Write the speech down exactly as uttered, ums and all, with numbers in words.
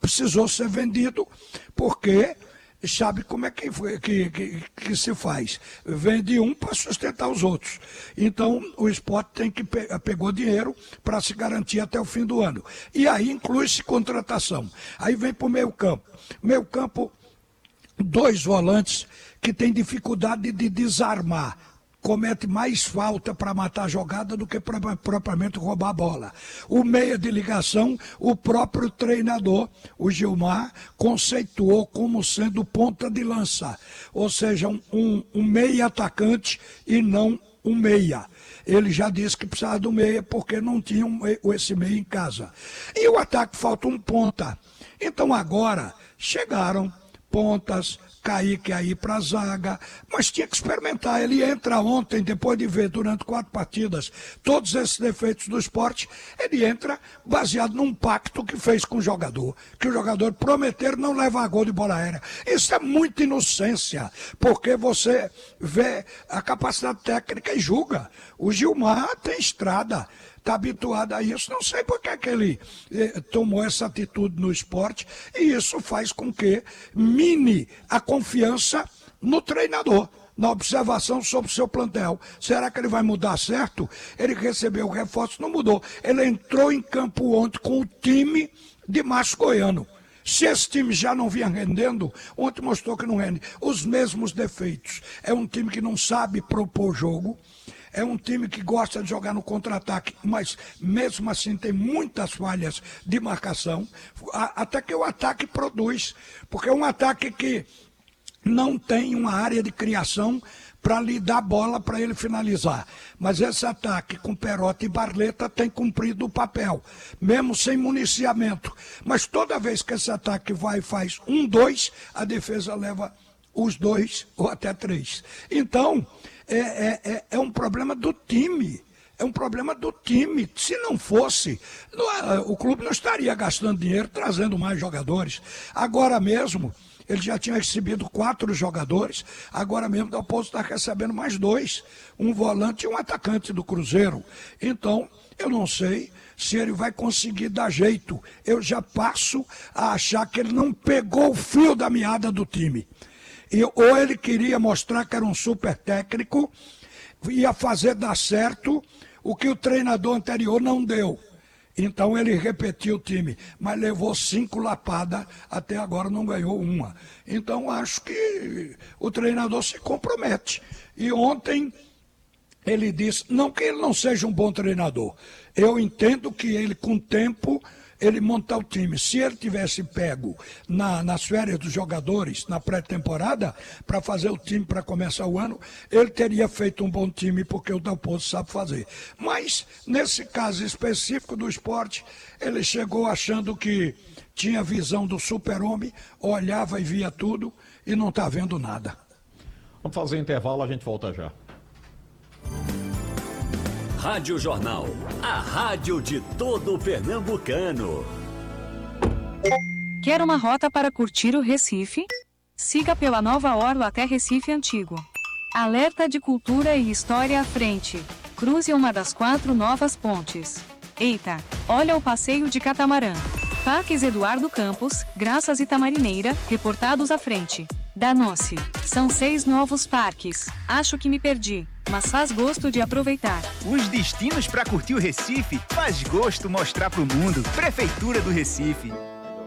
precisou ser vendido, porque sabe como é que, que, que, que se faz. Vende um para sustentar os outros. Então, o Sport tem que pe pegou dinheiro para se garantir até o fim do ano. E aí inclui-se contratação. Aí vem para o meio campo. Meio campo, dois volantes que têm dificuldade de desarmar. Comete mais falta para matar a jogada do que pra, propriamente roubar a bola. O meia de ligação, o próprio treinador, o Gilmar, conceituou como sendo ponta de lança. Ou seja, um, um, um meia atacante e não um meia. Ele já disse que precisava do meia porque não tinha um, esse meia em casa. E o ataque falta um ponta. Então agora chegaram pontas, Kaique aí para a zaga, mas tinha que experimentar. Ele entra ontem, depois de ver durante quatro partidas todos esses defeitos do Sport, ele entra baseado num pacto que fez com o jogador, que o jogador prometer não levar gol de bola aérea. Isso é muita inocência, porque você vê a capacidade técnica e julga. O Gilmar tem estrada, está habituado a isso, não sei por que, que ele eh, tomou essa atitude no Sport, e isso faz com que mine a confiança no treinador, na observação sobre o seu plantel. Será que ele vai mudar certo? Ele recebeu o reforço, não mudou. Ele entrou em campo ontem com o time de Márcio Goiano. Se esse time já não vinha rendendo, ontem mostrou que não rende. Os mesmos defeitos. É um time que não sabe propor jogo. É um time que gosta de jogar no contra-ataque, mas mesmo assim tem muitas falhas de marcação, até que o ataque produz, porque é um ataque que não tem uma área de criação para lhe dar bola para ele finalizar. Mas esse ataque com Perotti e Barleta tem cumprido o papel, mesmo sem municiamento. Mas toda vez que esse ataque vai e faz um, dois, a defesa leva os dois ou até três. Então, é, é, é um problema do time. É um problema do time. Se não fosse, o clube não estaria gastando dinheiro trazendo mais jogadores. Agora mesmo, ele já tinha recebido quatro jogadores, agora mesmo o Dalpozo está recebendo mais dois, um volante e um atacante do Cruzeiro. Então, eu não sei se ele vai conseguir dar jeito. Eu já passo a achar que ele não pegou o fio da meada do time. E, ou ele queria mostrar que era um super técnico, ia fazer dar certo o que o treinador anterior não deu. Então ele repetiu o time, mas levou cinco lapadas, até agora não ganhou uma. Então acho que o treinador se compromete. E ontem ele disse, não que ele não seja um bom treinador, eu entendo que ele com o tempo, ele monta o time. Se ele tivesse pego na, nas férias dos jogadores, na pré-temporada, para fazer o time para começar o ano, ele teria feito um bom time, porque o Dalpozo sabe fazer. Mas, nesse caso específico do Sport, ele chegou achando que tinha visão do super-homem, olhava e via tudo, e não está vendo nada. Vamos fazer intervalo, a gente volta já. Rádio Jornal, a rádio de todo pernambucano. Quer uma rota para curtir o Recife? Siga pela Nova Orla até Recife Antigo. Alerta de cultura e história à frente. Cruze uma das quatro novas pontes. Eita, olha o passeio de catamarã. Parques Eduardo Campos, Graças e Tamarineira, reportados à frente. Danou-se. São seis novos parques. Acho que me perdi, mas faz gosto de aproveitar. Os destinos para curtir o Recife faz gosto mostrar pro mundo. Prefeitura do Recife.